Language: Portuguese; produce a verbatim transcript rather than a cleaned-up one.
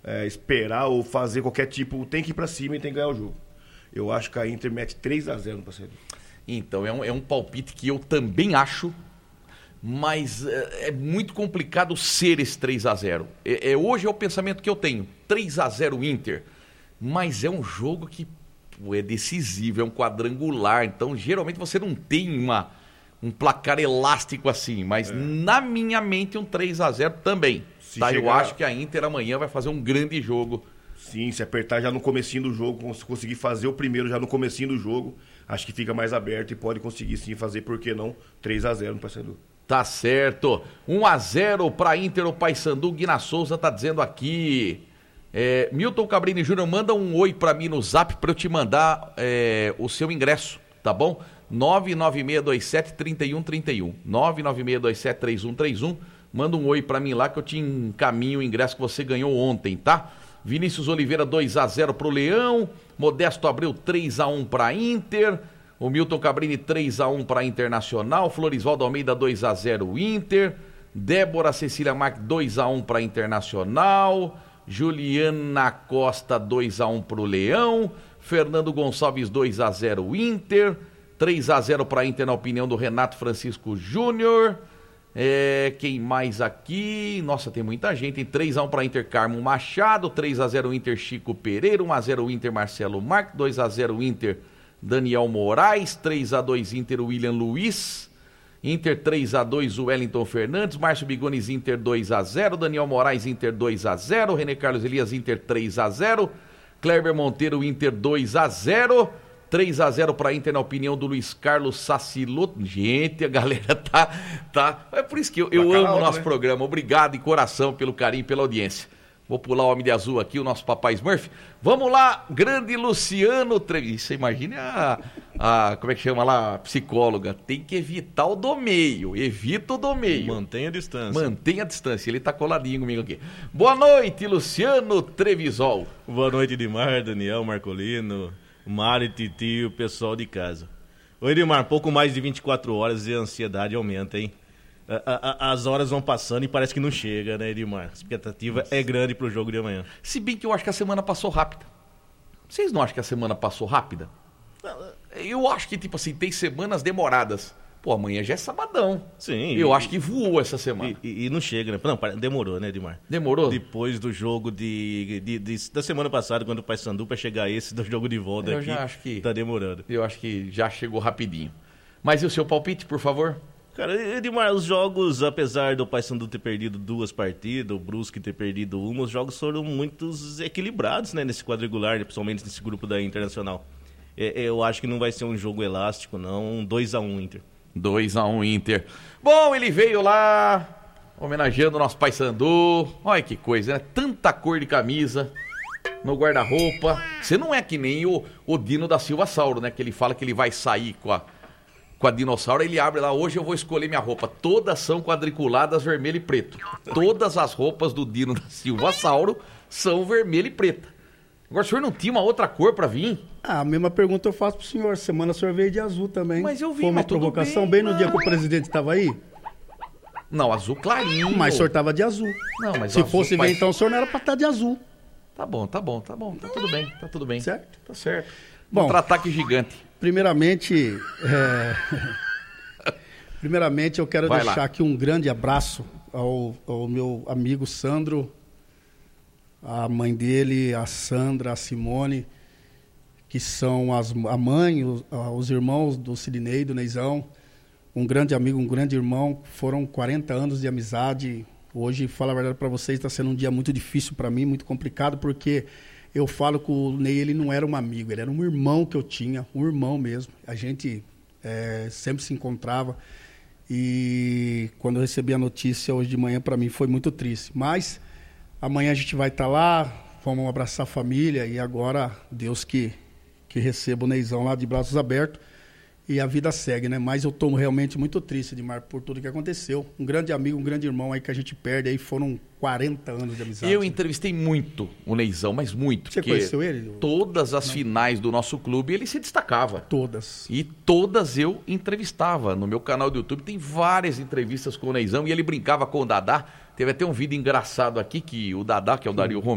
é, esperar ou fazer qualquer tipo, tem que ir pra cima e tem que ganhar o jogo. Eu acho que a Inter mete três a zero no Paysandu. Então, é um, é um palpite que eu também acho, mas é, é muito complicado ser esse três a zero. É, é, hoje é o pensamento que eu tenho, três a zero Inter, mas é um jogo que pô, é decisivo, é um quadrangular, então geralmente você não tem uma, um placar elástico assim, mas é. na minha mente um três a zero também. Tá? Chegar... Eu acho que a Inter amanhã vai fazer um grande jogo. Sim, se apertar já no comecinho do jogo, conseguir fazer o primeiro já no comecinho do jogo, acho que fica mais aberto e pode conseguir sim fazer, por que não, três a zero no Paysandu. Tá certo. um a zero para Inter, o Paysandu. Guina Souza tá dizendo aqui. É, Milton Cabrini Júnior, manda um oi para mim no zap para eu te mandar é, o seu ingresso, tá bom? nove nove seis dois sete, três um três um. nove nove seis dois sete, três um três um. Manda um oi para mim lá que eu te encaminho o ingresso que você ganhou ontem, tá? Vinícius Oliveira dois a zero pro Leão. Modesto Abreu três a um para Inter. O Milton Cabrini três a um para Internacional. Florisvaldo Almeida dois a zero Inter. Débora Cecília Marques dois a um para Internacional. Juliana Costa dois a um pro Leão. Fernando Gonçalves dois a zero Inter. três a zero para Inter na opinião do Renato Francisco Júnior. É, quem mais aqui? Nossa, tem muita gente. Tem três a um para Inter Carmo Machado. três a zero Inter Chico Pereira. um a zero Inter Marcelo Marques. dois a zero Inter Daniel Moraes. três a dois Inter William Luiz. Inter três a dois Wellington Fernandes. Márcio Bigones Inter dois a zero. Daniel Moraes Inter dois a zero. René Carlos Elias Inter três a zero. Kleber Monteiro Inter dois a zero. três a zero para Inter na opinião do Luiz Carlos Saciloto. Gente, a galera tá... tá... É por isso que eu, eu amo o nosso né? programa. Obrigado de coração pelo carinho, pela audiência. Vou pular o Homem de Azul aqui, o nosso papai Smurf. Vamos lá, grande Luciano Trevi. Você imagina a, a... como é que chama lá? A psicóloga. Tem que evitar o do meio. Evita o do meio. Mantenha a distância. Mantenha a distância. Ele tá coladinho comigo aqui. Boa noite, Luciano Trevisol. Boa noite, Edmar, Daniel, Marcolino... Mário, Titi e o pessoal de casa. Ô Edmar, pouco mais de vinte e quatro horas e a ansiedade aumenta, hein? A, a, as horas vão passando e parece que não chega, né, Edmar? A expectativa Nossa. é grande pro jogo de amanhã. Se bem que eu acho que a semana passou rápida. Vocês não acham que a semana passou rápida? Eu acho que, tipo assim, tem semanas demoradas. Pô, amanhã já é sabadão. Sim. Eu e, acho que voou essa semana. E, e, e não chega, né? Não, demorou, né, Edmar? Demorou? Depois do jogo de, de, de, da semana passada, quando o Paysandu, para chegar esse do jogo de volta eu aqui, já acho que, tá demorando. Eu acho que já chegou rapidinho. Mas e o seu palpite, por favor? Cara, Edmar, os jogos, apesar do Paysandu ter perdido duas partidas, o Brusque ter perdido uma, os jogos foram muito equilibrados, né, nesse quadrangular, principalmente nesse grupo da Internacional. É, eu acho que não vai ser um jogo elástico, não. Um dois a um Inter. dois a um Inter. Bom, ele veio lá homenageando o nosso Paysandu. Olha que coisa, né? Tanta cor de camisa no guarda-roupa. Você não é que nem o, o Dino da Silva Sauro, né? Que ele fala que ele vai sair com a, com a dinossauro. Ele abre lá, hoje eu vou escolher minha roupa. Todas são quadriculadas vermelho e preto. Todas as roupas do Dino da Silva Sauro são vermelho e preta. Agora, o senhor não tinha uma outra cor pra vir? Ah, a mesma pergunta eu faço pro senhor. Semana o senhor veio de azul também. Mas eu vi, Foi uma mas provocação bem, bem no não. dia que o presidente estava aí? Não, azul clarinho. Mas o senhor tava de azul. Não, mas Se azul, fosse mas... ver, então o senhor não era pra estar de azul. Tá bom, tá bom, tá bom. Tá tudo bem, tá tudo bem. Certo? Tá certo. Bom, contra-ataque gigante. Primeiramente, é... primeiramente eu quero Vai deixar lá. aqui um grande abraço ao, ao meu amigo Sandro, a mãe dele, a Sandra, a Simone, que são as, a mãe, os, os irmãos do Sidney, do Neizão, um grande amigo, um grande irmão. Foram quarenta anos de amizade. Hoje, falar a verdade para vocês, está sendo um dia muito difícil para mim, muito complicado, porque eu falo que o Ney, ele não era um amigo, ele era um irmão que eu tinha, um irmão mesmo. A gente é, sempre se encontrava. E quando eu recebi a notícia hoje de manhã, para mim foi muito triste. Mas amanhã a gente vai estar lá, vamos abraçar a família, e agora Deus que, que receba o Neizão lá de braços abertos, e a vida segue, né? Mas eu estou realmente muito triste, Edmar, por tudo que aconteceu. Um grande amigo, um grande irmão aí que a gente perde, aí foram quarenta anos de amizade. Eu entrevistei muito o Neizão, mas muito. Você conheceu ele? Todas as Não. finais do nosso clube ele se destacava. Todas. E todas eu entrevistava. No meu canal do YouTube tem várias entrevistas com o Neizão, e ele brincava com o Dadá. Teve até um vídeo engraçado aqui que o Dadá, que é o Dario Romero,